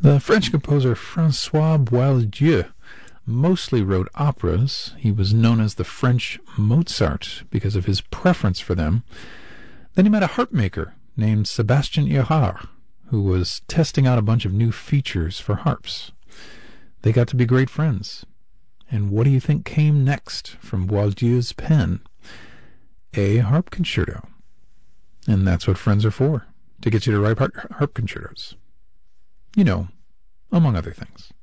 The French composer François Boieldieu mostly wrote operas. He was known as the French Mozart because of his preference for them. Then he met a harp maker named Sébastien Érard, who was testing out a bunch of new features for harps. They got to be great friends. And what do you think came next from Boieldieu's pen? A harp concerto. And that's what friends are for, to get you to write harp concertos. You know, among other things.